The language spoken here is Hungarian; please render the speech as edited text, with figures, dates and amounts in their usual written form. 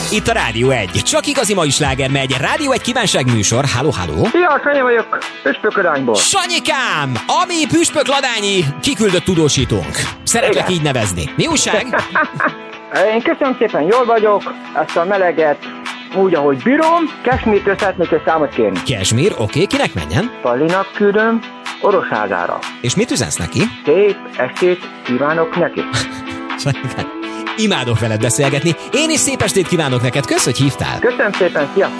Itt a Rádió 1. Csak igazi mai sláger megy. Rádió 1 kívánságműsor. Halló, halló. Szia, Sanyi vagyok, Püspökladányból. Sanyikám! Ami Püspökladányi kiküldött tudósítónk. Szeretlek Igen. így nevezni. Mi újság? Én köszönöm szépen, jól vagyok, ezt a meleget úgy, ahogy bírom. Kesmírtől szeretnék egy számot kérni. Kesmír, oké, kinek menjen? Pallinak küldöm, Orosházára. És mit üzensz neki? Szép estét kívánok neki. Sanyikám, imádok veled beszélgetni. Én is szép estét kívánok neked. Kösz, hogy hívtál. Köszönöm szépen, szia!